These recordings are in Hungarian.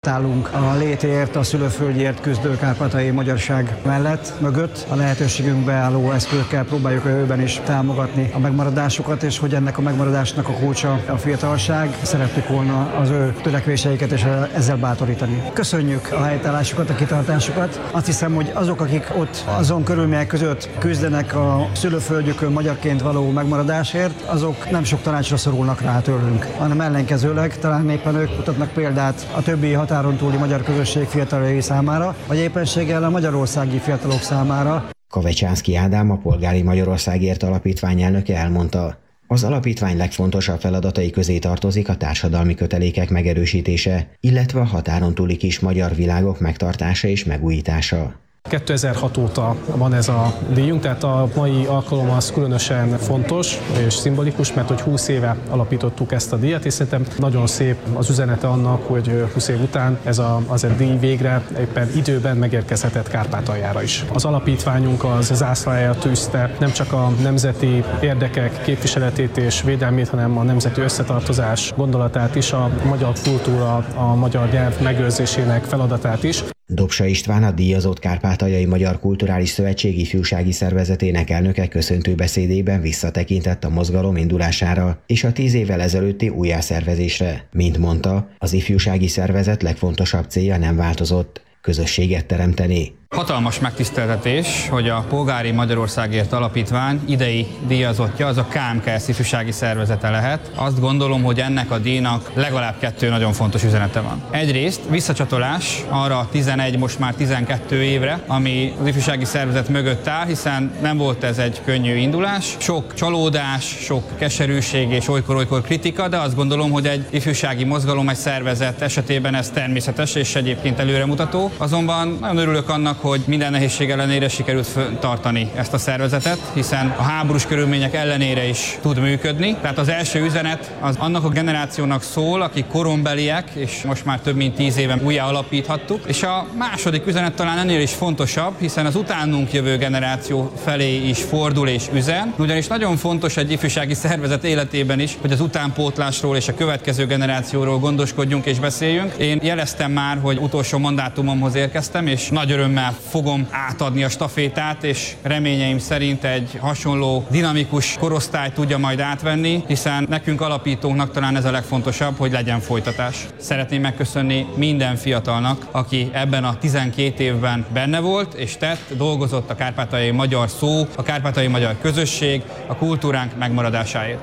állunk a létért, a szülőföldjért küzdő kárpátaljai magyarság mellett, mögött. A lehetőségünkbe álló eszközökkel próbáljuk a jövőben is támogatni a megmaradásukat, és hogy ennek a megmaradásnak a kulcsa a fiatalság. Szerettük volna az ő törekvéseiket és ezzel bátorítani. Köszönjük a helytállásukat, a kitartásukat. Azt hiszem, hogy azok, akik ott azon körülmények között küzdenek a szülőföldjükön magyarként való megmaradásért, azok nem sok tanácsra szorulnak rá tőlünk, hanem ellenkezőleg talán éppen ők mutatnak példát a többi határon túli magyar közösség fiataljai számára, vagy éppenséggel a magyarországi fiatalok számára. Kavecsánszky Ádám, a Polgári Magyarországért Alapítvány elnöke elmondta, az alapítvány legfontosabb feladatai közé tartozik a társadalmi kötelékek megerősítése, illetve a határon túli kis magyar világok megtartása és megújítása. 2006 óta van ez a díjunk, tehát a mai alkalom az különösen fontos és szimbolikus, mert hogy 20 éve alapítottuk ezt a díjat, és szerintem nagyon szép az üzenete annak, hogy 20 év után ez a díj végre éppen időben megérkezhetett Kárpátaljára is. Az alapítványunk az zászlajára tűzte nem csak a nemzeti érdekek képviseletét és védelmét, hanem a nemzeti összetartozás gondolatát is, a magyar kultúra, a magyar nyelv megőrzésének feladatát is. Dobsa István, a díjazott Kárpátaljai Magyar Kulturális Szövetség ifjúsági szervezetének elnöke köszöntő beszédében visszatekintett a mozgalom indulására és a 10 évvel ezelőtti újjászervezésre. Mint mondta, az ifjúsági szervezet legfontosabb célja nem változott: közösséget teremteni. Hatalmas megtiszteltetés, hogy a Polgári Magyarországért Alapítvány idei díjazottja az a KMKS ifjúsági szervezete lehet. Azt gondolom, hogy ennek a díjnak legalább 2 nagyon fontos üzenete van. Egyrészt visszacsatolás arra 11, most már 12 évre, ami az ifjúsági szervezet mögött áll, hiszen nem volt ez egy könnyű indulás. Sok csalódás, sok keserűség és olykor-olykor kritika, de azt gondolom, hogy egy ifjúsági mozgalom, egy szervezet esetében ez természetes és egyébként előremutató. Azonban nagyon örülök annak, hogy minden nehézség ellenére sikerült tartani ezt a szervezetet, hiszen a háborús körülmények ellenére is tud működni. Tehát az első üzenet az annak a generációnak szól, akik korombeliek, és most már több mint 10 éve újjá alapíthattuk. És a második üzenet talán ennél is fontosabb, hiszen az utánunk jövő generáció felé is fordul és üzen. Ugyanis nagyon fontos egy ifjúsági szervezet életében is, hogy az utánpótlásról és a következő generációról gondoskodjunk és beszéljünk. Én jeleztem már, hogy utolsó mandátumomhoz érkeztem, és nagy örömmel fogom átadni a stafétát, és reményeim szerint egy hasonló dinamikus korosztály tudja majd átvenni, hiszen nekünk alapítóknak talán ez a legfontosabb, hogy legyen folytatás. Szeretném megköszönni minden fiatalnak, aki ebben a 12 évben benne volt és tett, dolgozott a kárpátaljai magyar szó, a kárpátaljai magyar közösség, a kultúránk megmaradásáért.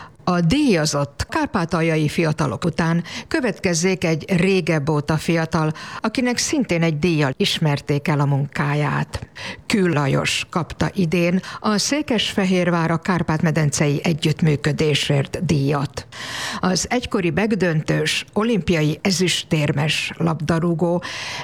A díjazott kárpátaljai fiatalok után következzék egy régebb óta fiatal, akinek szintén egy díjjal ismerték el a munkáját. Kül Lajos kapta idén a Székesfehérvár Kárpát-medencei együttműködésért díjat. Az egykori megdöntős olimpiai ezüstérmes labdarúgó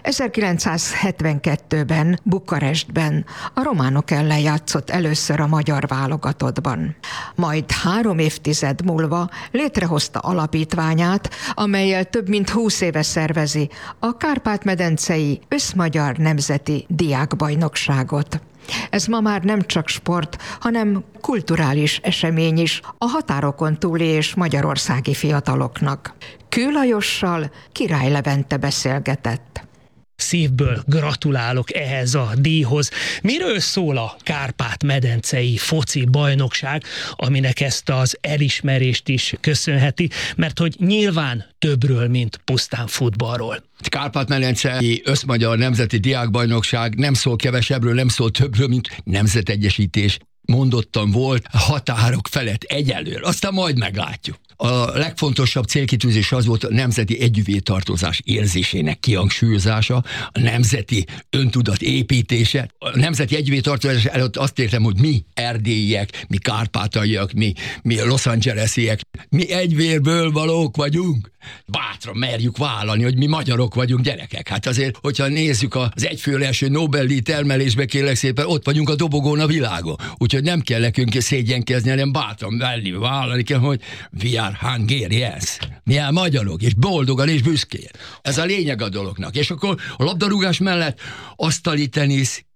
1972-ben Bukarestben a románok ellen játszott először a magyar válogatottban. Majd 3 évtized múlva létrehozta alapítványát, amellyel több mint 20 éve szervezi a Kárpát-medencei Összmagyar Nemzeti Diákbajnokságot. Ez ma már nem csak sport, hanem kulturális esemény is a határokon túli és magyarországi fiataloloknak. Kül Lajossal Király Levente beszélgetett. Szívből gratulálok ehhez a díjhoz. Miről szól a Kárpát-medencei foci bajnokság, aminek ezt az elismerést is köszönheti, mert hogy nyilván többről, mint pusztán futballról. Kárpát-medencei Összmagyar Nemzeti Diákbajnokság nem szól kevesebbről, nem szól többről, mint nemzetegyesítés. Mondottan volt, határok felett egyelőre, aztán majd meglátjuk. A legfontosabb célkitűzés az volt a nemzeti együtttartozás érzésének kihangsúlyozása, a nemzeti öntudat építése. A nemzeti együtttartozás előtt azt értem, hogy mi erdélyiek, mi kárpátaljaiak, mi Los Angelesiek, mi egyvérből valók vagyunk. Bátran merjük vállalni, hogy mi magyarok vagyunk, gyerekek. Hát azért, hogyha nézzük az egyfőre eső Nobel-díj termelésbe, kérlek szépen, ott vagyunk a dobogón a világon. Úgyhogy nem kell nekünk szégyenkezni, hanem bátran vállalni kell, hogy we are Hungarians. Mi magyarok, és boldogan és büszkén. Ez a lényeg a dolognak. És akkor a labdarúgás mellett asztali tenisz,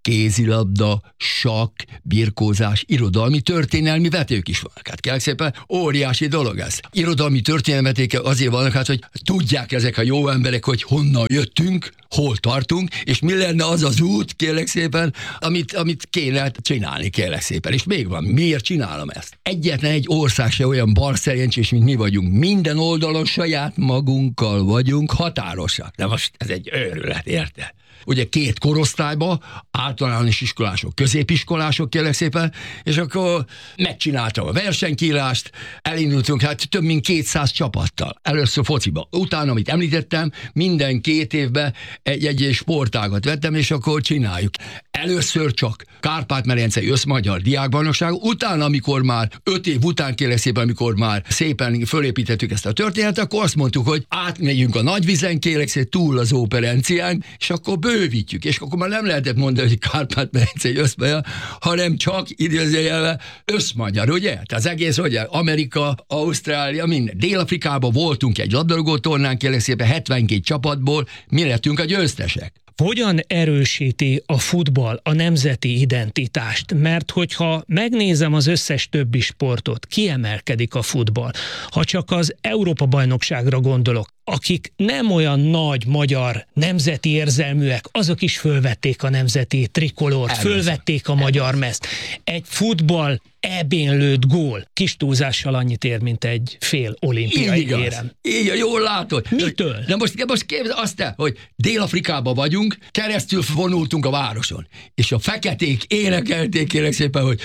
kézilabda, sakk, birkózás, irodalmi, történelmi vetők is vannak. Hát kérlek szépen, óriási dolog ez. Irodalmi történelmi vetők azért vannak, hát, hogy tudják ezek a jó emberek, hogy honnan jöttünk, hol tartunk, és mi lenne az az út, kérlek szépen, amit kéne csinálni, kérlek szépen. És még van, miért csinálom ezt? Egyetlen egy ország se olyan barszerencsés, mint mi vagyunk. Minden oldalon saját magunkkal vagyunk határosak. De most ez egy őrület, érted? Ugye 2 korosztályba, általános iskolások, középiskolások, kérlek szépen, és akkor megcsináltam a versenykírást, elindultunk hát több mint 200 csapattal. Először fociba. Utána, amit említettem, minden 2 évben egy sportágat vettem, és akkor csináljuk. Először csak Kárpát-medencei összmagyar diákbajnokság, utána, amikor már 5 év után, kérlek szépen, amikor már szépen fölépítettük ezt a történetet, akkor azt mondtuk, hogy átmegyünk a Nagyvizen, kérlek szépen, túl az Óperencián, és akkor bővítjük, és akkor már nem lehetett mondani, hogy Kárpát-medencei összmagyar, hanem csak idézőjelben összmagyar, ugye? Tehát az egész, ugye? Amerika, Ausztrália, minden. Dél-Afrikában voltunk egy labdarúgó tornán, kérlek szépen 72 csapatból, mi lettünk a győztesek. Hogyan erősíti a futball a nemzeti identitást? Mert hogyha megnézem az összes többi sportot, kiemelkedik a futball. Ha csak az Európa-bajnokságra gondolok, akik nem olyan nagy magyar nemzeti érzelműek, azok is fölvették a nemzeti trikolort, fölvették a magyar mezt. Egy futball EB-n lőtt gól kis túlzással annyit ér, mint egy fél olimpiai érem. Így, jól látod. Mitől? De most képzeld azt, hogy Dél-Afrikában vagyunk, keresztül vonultunk a városon, és a feketék énekelték, kérlek szépen, hogy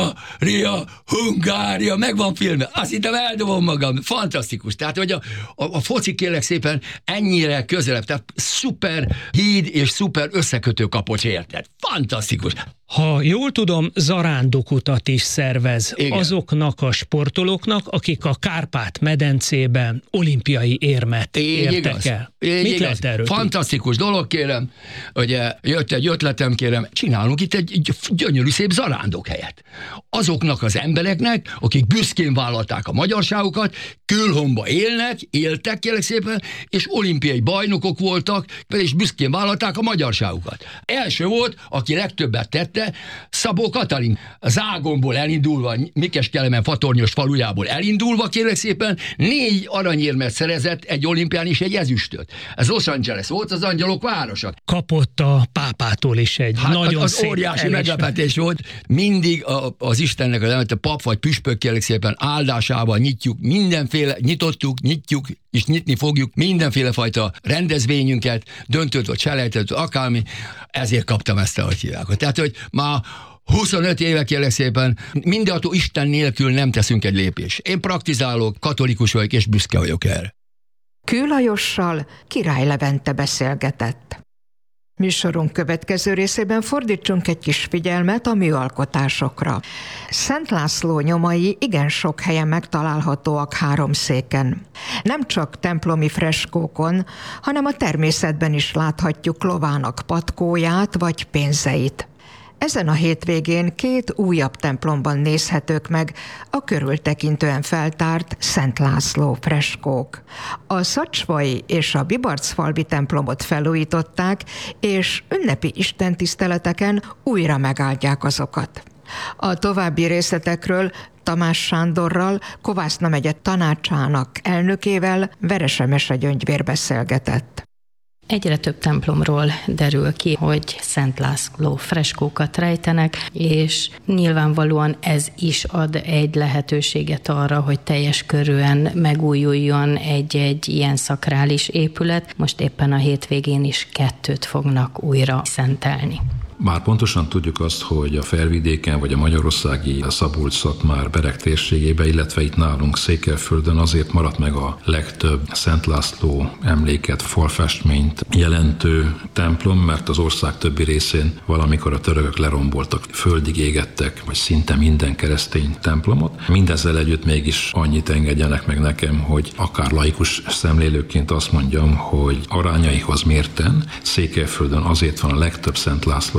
Ria, Hungária, megvan filmje. Azt hittem, eldobom magam. Fantasztikus. Tehát, hogy a foci, kérlek szépen, ennyire közelebb. Tehát szuper híd és szuper összekötő kapocs, érted? Fantasztikus. Ha jól tudom, zarándokutat is szervez. Igen. Azoknak a sportolóknak, akik a Kárpát-medencében olimpiai érmet értek el. Mit lehet erről? Fantasztikus dolog, kérem. Ugye jött egy ötletem, kérem, csinálunk itt egy gyönyörű szép zarándokhelyet. Azoknak az embereknek, akik büszkén vállalták a magyarságukat, külhomba éltek, kérlek szépen, és olimpiai bajnokok voltak, és büszkén vállalták a magyarságukat. Első volt, aki legtöbbet tette, Szabó Katalin. Zágomból elindulva, Mikes-Kelemen Fatornyos falujából elindulva, kérlek szépen, 4 aranyérmet szerezett egy olimpián és egy ezüstöt. Ez Los Angeles volt, az angyalok városa. Kapott a pápától is egy nagyon az szép óriási meglepetés volt. Mindig az Istennek a pap vagy püspök, kérlek szépen, áldásával nyitjuk nyitjuk, és nyitni fogjuk mindenféle fajta rendezvényünket, döntőt vagy selejtőt, akármi, ezért kaptam ezt a hívásot. Tehát, hogy már 25 éve, kérlek szépen, mindenható Isten nélkül nem teszünk egy lépést. Én praktizálok, katolikus vagyok, és büszke vagyok erre. Kő Lajossal Király Levente beszélgetett. Műsorunk következő részében fordítsunk egy kis figyelmet a műalkotásokra. Szent László nyomai igen sok helyen megtalálhatóak Háromszéken. Nem csak templomi freskókon, hanem a természetben is láthatjuk lovának patkóját vagy pénzeit. Ezen a hétvégén 2 újabb templomban nézhetők meg a körültekintően feltárt Szent László freskók. A Szacsvai és a Bibarcfalvi templomot felújították, és ünnepi istentiszteleteken újra megáldják azokat. A további részletekről Tamás Sándorral, Kovászna megye tanácsának elnökével Veresemese Gyöngyvér beszélgetett. Egyre több templomról derül ki, hogy Szent László freskókat rejtenek, és nyilvánvalóan ez is ad egy lehetőséget arra, hogy teljes körűen megújuljon egy ilyen szakrális épület. Most éppen a hétvégén is 2 fognak újra szentelni. Már pontosan tudjuk azt, hogy a Felvidéken vagy a magyarországi Szabolcs-Szatmár Bereg térségében, illetve itt nálunk Székelyföldön azért maradt meg a legtöbb Szent László emléket, falfestményt jelentő templom, mert az ország többi részén valamikor a törökök leromboltak, földig égettek, vagy szinte minden keresztény templomot. Mindezzel együtt mégis annyit engedjenek meg nekem, hogy akár laikus szemlélőként azt mondjam, hogy arányaihoz mérten Székelyföldön azért van a legtöbb Szent László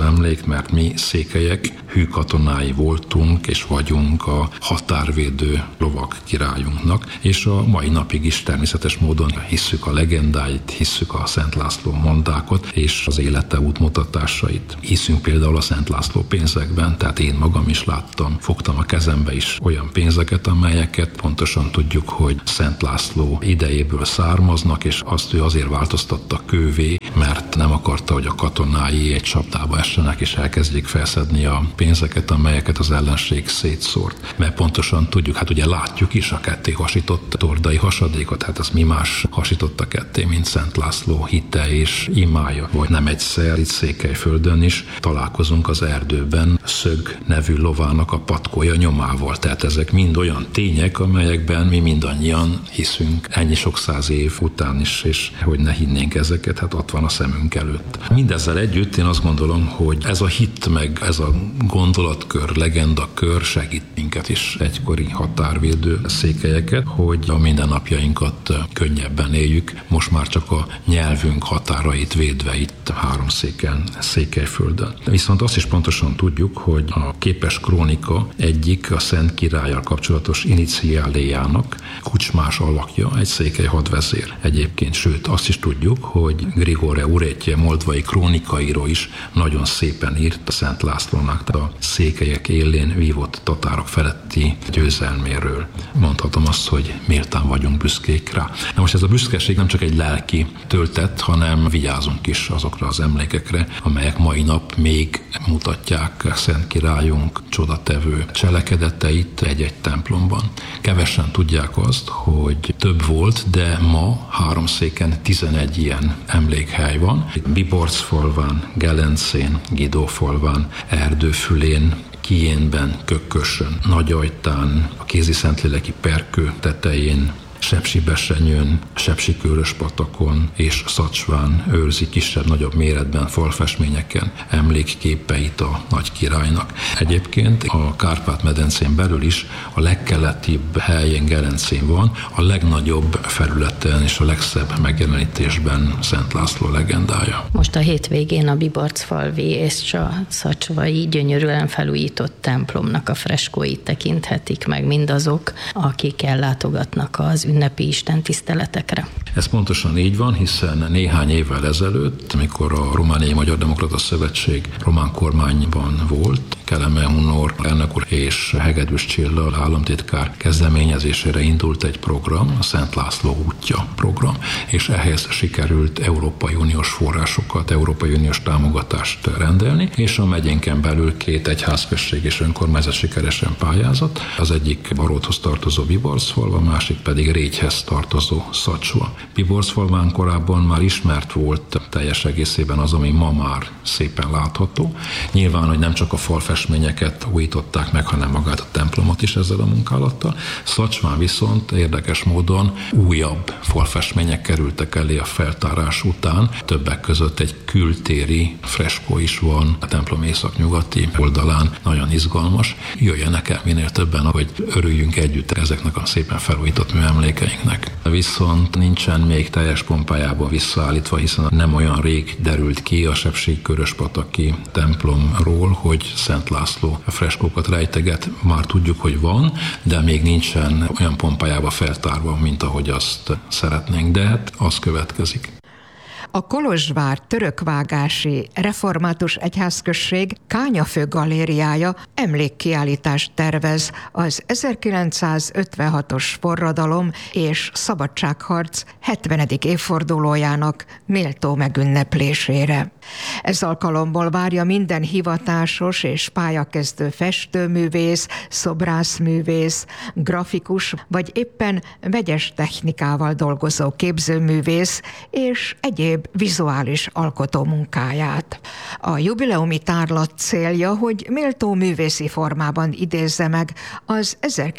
emlék, mert mi székelyek hű katonái voltunk és vagyunk a határvédő lovak királyunknak, és a mai napig is természetes módon hisszük a legendáit, hisszük a Szent László mondákot és az élete útmutatásait. Hiszünk például a Szent László pénzekben, tehát én magam is láttam, fogtam a kezembe is olyan pénzeket, amelyeket pontosan tudjuk, hogy Szent László idejéből származnak, és azt ő azért változtatta kővé, mert nem akarta, hogy a katonái egy csapdába essenek és elkezdjék felszedni a pénzeket, amelyeket az ellenség szétszórt. Mert pontosan tudjuk, hát ugye látjuk is a ketté hasított tordai hasadékot, hát ez mi más hasította ketté, mint Szent László hite és imája. Vagy nem egyszer itt Székelyföldön is találkozunk az erdőben Szög nevű lovának a patkója nyomával. Tehát ezek mind olyan tények, amelyekben mi mindannyian hiszünk ennyi sok száz év után is, és hogy ne hinnénk ezeket, hát ott van a szemünk előtt. Mindezzel együtt én azt gondolom, hogy ez a hit meg ez a gondolatkör, legendakör segít minket is, egykori határvédő székelyeket, hogy a mindennapjainkat könnyebben éljük, most már csak a nyelvünk határait védve itt Háromszéken, Székelyföldön. Viszont azt is pontosan tudjuk, hogy a képes krónika egyik a Szent Királlyal kapcsolatos iniciáléjának kucsmás alakja egy székely hadvezér. Egyébként, sőt, azt is tudjuk, hogy Grigore Uretje moldvai krónikaíró is nagyon szépen írt a Szent Lászlónak a székelyek élén vívott tatárok feletti győzelméről. Mondhatom azt, hogy méltán vagyunk büszkék rá. Na most ez a büszkeség nem csak egy lelki töltet, hanem vigyázunk is azokra az emlékekre, amelyek mai nap még mutatják Szent Királyunk csodatevő cselekedeteit egy-egy templomban. Kevesen tudják azt, hogy több volt, de ma Háromszéken 11 ilyen emlékhely van. Biborcfalván, Gelencén, Gidófalván, Erdőfülén, Kijénben, Kökkösön, Nagyajtán, a Kézi Szentléleki Perkő tetején, Sepsibesenyőn, Sepsikőröspatakon és Szacsván őrzi kisebb-nagyobb méretben falfestményeken emlékképeit a nagy királynak. Egyébként a Kárpát-medencén belül is a legkeletibb helyén, Gelencén van, a legnagyobb felületen és a legszebb megjelenítésben Szent László legendája. Most a hétvégén a Biborcfalvi és a szacsvai gyönyörűen felújított templomnak a freskóit tekinthetik meg mindazok, akik ellátogatnak az ünnepi istentiszteletekre. Ez pontosan így van, hiszen néhány évvel ezelőtt, amikor a Romániai Magyar Demokrata Szövetség román kormányban volt, Keleme Hunor elnök úr és Hegedűs Csilla államtitkár kezdeményezésére indult egy program, a Szent László útja program, és ehhez sikerült Európai Uniós forrásokat, Európai Uniós támogatást rendelni, és a megyénken belül 2 egyházközség és önkormányzat sikeresen pályázott. Az egyik Baróthoz tartozó Biborcfalva, a másik pedig Régyhez tartozó Szacsva. Biborcfalván korábban már ismert volt teljes egészében az, ami ma már szépen látható. Nyilván, hogy nem csak a falfestményeket újították meg, hanem magát a templomot is ezzel a munkálattal. Szacsván viszont érdekes módon újabb falfestmények kerültek elé a feltárás után. Többek között egy kültéri freskó is van a templom északnyugati oldalán, nagyon izgalmas. Jöjjenek el minél többen, hogy örüljünk együtt ezeknek a szépen felújított műemlékeinknek. Viszont nincsen még teljes pompájában visszaállítva, hiszen nem olyan rég derült ki a Sepsikköröspataki templomról, hogy Szent László a freskókat rejteget. Már tudjuk, hogy van, de még nincsen olyan pompájában feltárva, mint ahogy azt szeretnénk, de hát az következik. A Kolozsvár törökvágási református egyházközség Kányafő galériája emlékkiállítást tervez az 1956-os forradalom és szabadságharc 70. évfordulójának méltó megünneplésére. Ez alkalomból várja minden hivatásos és pályakezdő festőművész, szobrászművész, grafikus vagy éppen vegyes technikával dolgozó képzőművész és egyéb vizuális alkotó munkáját. A jubileumi tárlat célja, hogy méltó művészi formában idézze meg az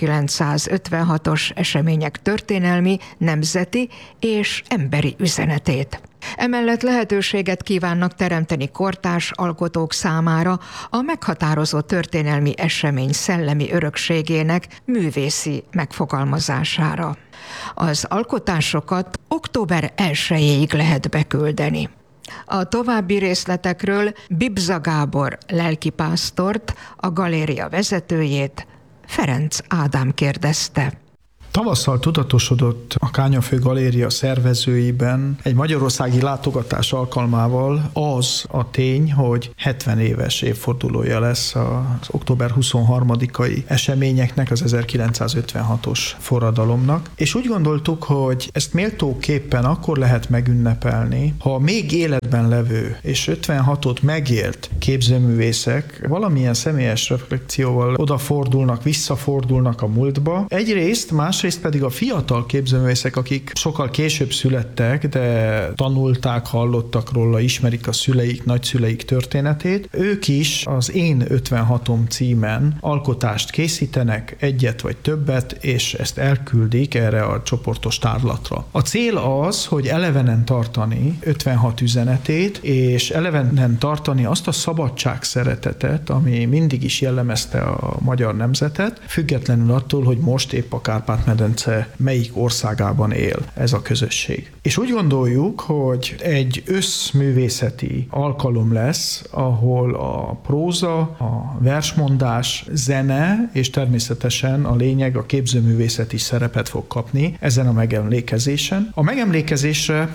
1956-os események történelmi, nemzeti és emberi üzenetét. Emellett lehetőséget kívánnak teremteni kortárs alkotók számára a meghatározó történelmi esemény szellemi örökségének művészi megfogalmazására. Az alkotásokat október 1-ig lehet beküldeni. A további részletekről Bibza Gábor lelkipásztort, a galéria vezetőjét, Ferenc Ádám kérdezte. Tavasszal tudatosodott a Kányafő Galéria szervezőiben egy magyarországi látogatás alkalmával az a tény, hogy 70 éves évfordulója lesz az október 23-ai eseményeknek, az 1956-os forradalomnak, és úgy gondoltuk, hogy ezt méltóképpen akkor lehet megünnepelni, ha még életben levő és 56-ot megélt képzőművészek valamilyen személyes reflekcióval odafordulnak, visszafordulnak a múltba. Egyrészt, másrészt pedig a fiatal képzőművészek, akik sokkal később születtek, de tanulták, hallottak róla, ismerik a szüleik, nagyszüleik történetét, ők is az Én 56-om címen alkotást készítenek, egyet vagy többet, és ezt elküldik erre a csoportos tárlatra. A cél az, hogy elevenen tartani 56 üzenetét, és elevenen tartani azt a szabadság szeretetet, ami mindig is jellemezte a magyar nemzetet, függetlenül attól, hogy most épp a Kárpát-medence melyik országában él ez a közösség. És úgy gondoljuk, hogy egy összművészeti alkalom lesz, ahol a próza, a versmondás, zene, és természetesen a lényeg, a képzőművészeti szerepet fog kapni ezen a megemlékezésen. A megemlékezésre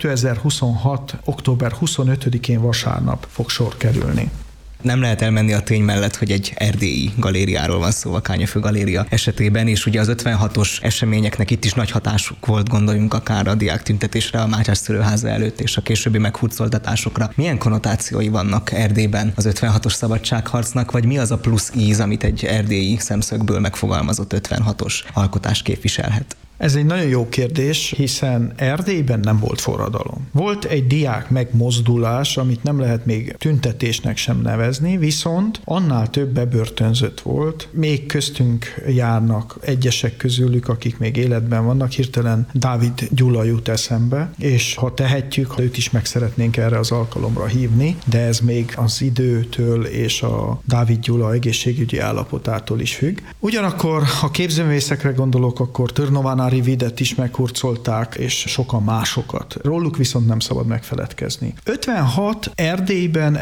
2026. október 25-én vasárnap fog sor kerülni. Nem lehet elmenni a tény mellett, hogy egy erdélyi galériáról van szó a Kányafő Galéria esetében, és ugye az 56-os eseményeknek itt is nagy hatásuk volt, gondoljunk akár a diáktüntetésre a Mátyás szülőháza előtt, és a későbbi meghurcoltatásokra. Milyen konnotációi vannak Erdélyben az 56-os szabadságharcnak, vagy mi az a plusz íz, amit egy erdélyi szemszögből megfogalmazott 56-os alkotás képviselhet? Ez egy nagyon jó kérdés, hiszen Erdélyben nem volt forradalom. Volt egy diák megmozdulás, amit nem lehet még tüntetésnek sem nevezni, viszont annál több bebörtönzött volt. Még köztünk járnak egyesek közülük, akik még életben vannak, hirtelen Dávid Gyula jut eszembe, és ha tehetjük, őt is meg szeretnénk erre az alkalomra hívni, de ez még az időtől és a Dávid Gyula egészségügyi állapotától is függ. Ugyanakkor, ha képzőművészekre gondolok, akkor Trnová Rividet is meghurcolták, és sokan másokat. Róluk viszont nem szabad megfeledkezni. 56 Erdélyben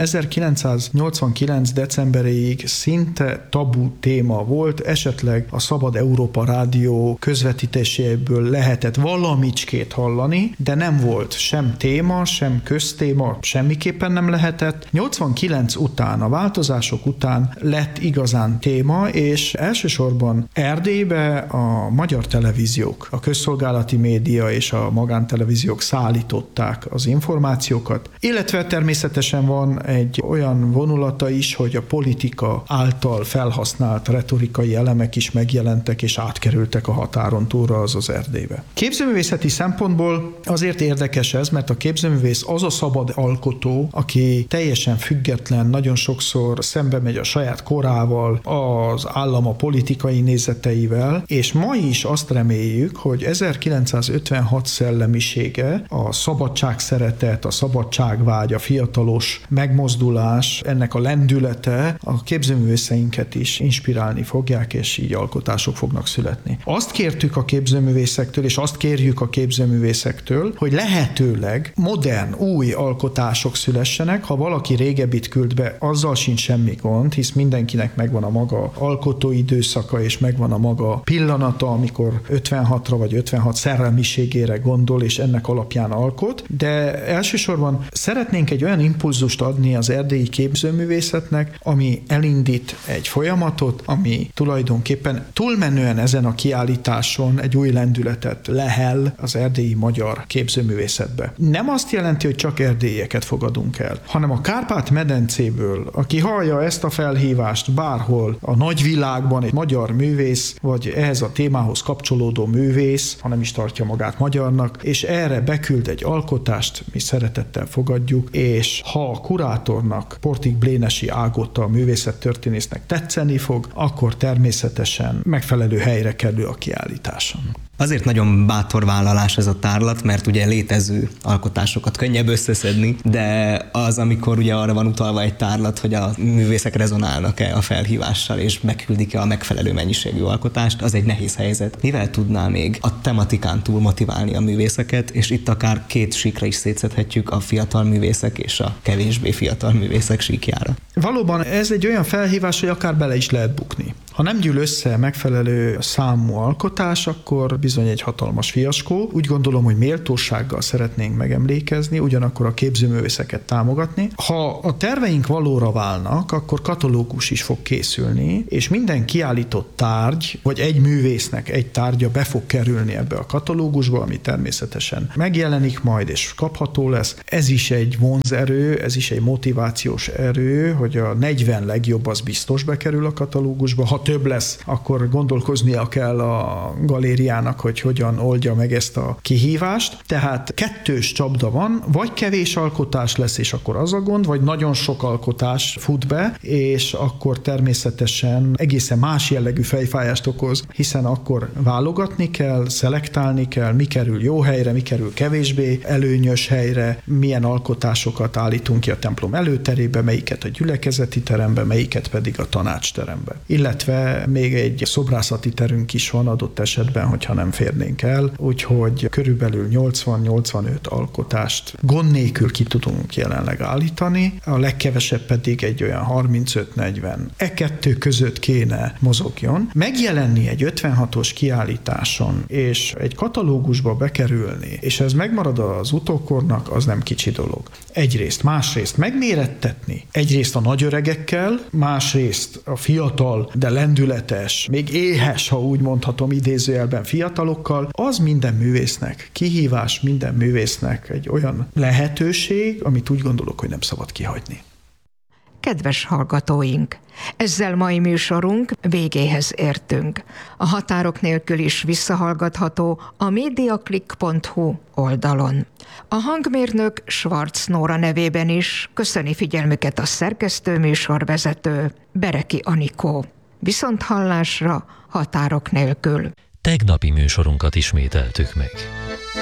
1989. decemberéig szinte tabu téma volt, esetleg a Szabad Európa Rádió közvetítéséből lehetett valamicskét hallani, de nem volt sem téma, sem köztéma, semmiképpen nem lehetett. 89 után, a változások után lett igazán téma, és elsősorban Erdélybe a magyar televíziók, a közszolgálati média és a magántelevíziók szállították az információkat, illetve természetesen van egy olyan vonulata is, hogy a politika által felhasznált retorikai elemek is megjelentek és átkerültek a határon túlra, azaz Erdélybe. Képzőművészeti szempontból azért érdekes ez, mert a képzőművész az a szabad alkotó, aki teljesen független, nagyon sokszor szembe megy a saját korával, az állam a politikai nézeteivel, és ma is azt reméljük, hogy 1956 szellemisége, a szabadság szeretet, a szabadságvágy, a fiatalos megmozdulás, ennek a lendülete a képzőművészeinket is inspirálni fogják, és így alkotások fognak születni. Azt kértük a képzőművészektől, és azt kérjük a képzőművészektől, hogy lehetőleg modern, új alkotások szülessenek. Ha valaki régebbit küld be, azzal sincs semmi gond, hisz mindenkinek megvan a maga alkotóidőszaka, és megvan a maga pillanata, amikor 56-ra vagy 56 szerelmiségére gondol, és ennek alapján alkot, de elsősorban szeretnénk egy olyan impulzust adni az erdélyi képzőművészetnek, ami elindít egy folyamatot, ami tulajdonképpen túlmenően ezen a kiállításon egy új lendületet lehel az erdélyi magyar képzőművészetbe. Nem azt jelenti, hogy csak erdélyeket fogadunk el, hanem a Kárpát-medencéből, aki hallja ezt a felhívást bárhol a nagyvilágban, egy magyar művész, vagy ehhez a témához kapcsolódó művész, ha nem is tartja magát magyarnak, és erre beküld egy alkotást, mi szeretettel fogadjuk, és ha a kurátornak, Portik Blénesi Ágotta, a művészettörténésznek tetszeni fog, akkor természetesen megfelelő helyre kerül a kiállításon. Azért nagyon bátor vállalás ez a tárlat, mert ugye létező alkotásokat könnyebb összeszedni, de az, amikor ugye arra van utalva egy tárlat, hogy a művészek rezonálnak-e a felhívással, és beküldik-e a megfelelő mennyiségű alkotást, az egy nehéz helyzet. Mivel tudná még a tematikán túl motiválni a művészeket, és itt akár két síkra is szétszedhetjük a fiatal művészek és a kevésbé fiatal művészek síkjára. Valóban ez egy olyan felhívás, hogy akár bele is lehet bukni. Ha nem gyűl össze megfelelő számú alkotás, akkor bizony egy hatalmas fiaskó. Úgy gondolom, hogy méltósággal szeretnénk megemlékezni, ugyanakkor a képzőművészeket támogatni. Ha a terveink valóra válnak, akkor katalógus is fog készülni, és minden kiállított tárgy, vagy egy művésznek egy tárgya be fog kerülni ebbe a katalógusba, ami természetesen megjelenik majd, és kapható lesz. Ez is egy vonzerő, ez is egy motivációs erő, hogy a 40 legjobb az biztos bekerül a katalógusba. Ha több lesz, akkor gondolkoznia kell a galériának, hogy hogyan oldja meg ezt a kihívást. Tehát kettős csapda van, vagy kevés alkotás lesz, és akkor az a gond, vagy nagyon sok alkotás fut be, és akkor természetesen egészen más jellegű fejfájást okoz, hiszen akkor válogatni kell, szelektálni kell, mi kerül jó helyre, mi kerül kevésbé előnyös helyre, milyen alkotásokat állítunk ki a templom előterébe, melyiket a gyülekezeti terembe, melyiket pedig a tanácsterembe. Illetve még egy szobrászati terünk is van adott esetben, hogyha nem férnénk el, úgyhogy körülbelül 80-85 alkotást gond nélkül ki tudunk jelenleg állítani, a legkevesebb pedig egy olyan 35-40. E kettő között kéne mozogjon. Megjelenni egy 56-os kiállításon, és egy katalógusba bekerülni, és ez megmarad az utókornak, az nem kicsi dolog. Egyrészt, másrészt megmérettetni. Egyrészt a nagyöregekkel, másrészt a fiatal, de lendületes, még éhes, ha úgy mondhatom idézőjelben fiatalokkal, az minden művésznek kihívás, minden művésznek egy olyan lehetőség, amit úgy gondolok, hogy nem szabad kihagyni. Kedves hallgatóink! Ezzel mai műsorunk végéhez értünk. A határok nélkül is visszahallgatható a mediaclick.hu oldalon. A hangmérnök Schwarz Nóra nevében is köszöni figyelmüket a szerkesztő műsorvezető Bereki Anikó. Viszonthallásra határok nélkül. Tegnapi műsorunkat ismételtük meg.